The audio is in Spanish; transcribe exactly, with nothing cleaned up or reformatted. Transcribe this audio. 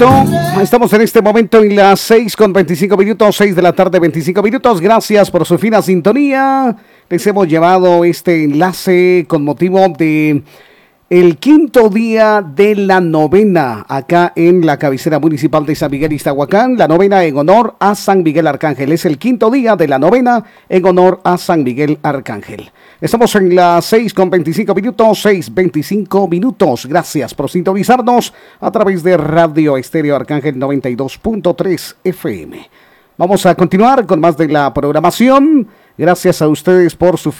Perfecto, estamos en este momento en las seis con veinticinco minutos, seis de la tarde, veinticinco minutos. Gracias por su fina sintonía. Les hemos llevado este enlace con motivo de el quinto día de la novena acá en la cabecera municipal de San Miguel Iztahuacán. La novena en honor a San Miguel Arcángel. Es el quinto día de la novena en honor a San Miguel Arcángel. Estamos en las seis con veinticinco minutos, seis veinticinco minutos. Gracias por sintonizarnos a través de Radio Estéreo Arcángel noventa y dos punto tres F M. Vamos a continuar con más de la programación. Gracias a ustedes por su